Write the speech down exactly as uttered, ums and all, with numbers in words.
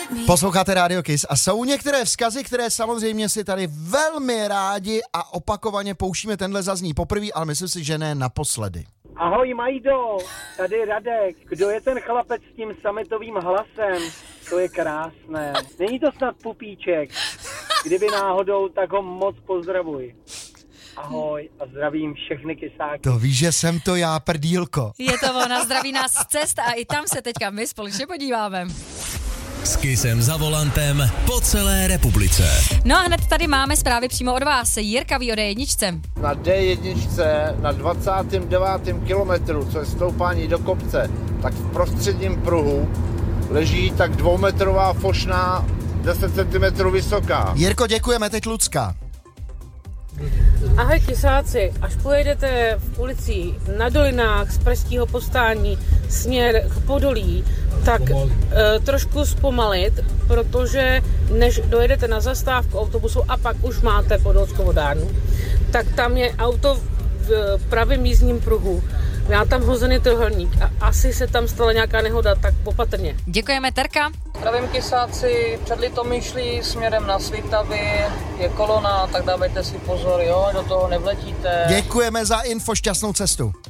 Posloucháte Radio Kiss a jsou některé vzkazy, které samozřejmě si tady velmi rádi a opakovaně pouštíme. Tenhle zazní poprvé, ale myslím si, že ne naposledy. Ahoj Majdo, tady Radek. Kdo je ten chlapec s tím sametovým hlasem? To je krásné. Není to snad Pupíček? Kdyby náhodou, tak ho moc pozdravuj. Ahoj a zdravím všechny kysáky. To víš, že jsem to já, prdílko. Je to ona, zdraví nás z cest a i tam se teďka my společně podíváme. S Kissem za volantem po celé republice. No a hned tady máme zprávy přímo od vás. Jirka ví o dé jedna. Na dé jedna na dvacátém devátém kilometru, co je stoupání do kopce, tak v prostředním pruhu leží tak dvoumetrová fošna deset centimetrů vysoká. Jirko, děkujeme, teď Lucka. Ahoj kysáci, až pojedete v ulici na Dolinách z Pražského povstání směr k Podolí, tak e, trošku zpomalit, protože než dojedete na zastávku autobusu a pak už máte Podolskou vodárnu, tak tam je auto v pravém jízdním pruhu. Já tam hozený trhelník a asi se tam stala nějaká nehoda, tak opatrně. Děkujeme, Terka. Zdravím kysáci, před Litomyšlí směrem na Svitavy je kolona, tak dávejte si pozor, jo, do toho nevletíte. Děkujeme za info, šťastnou cestu.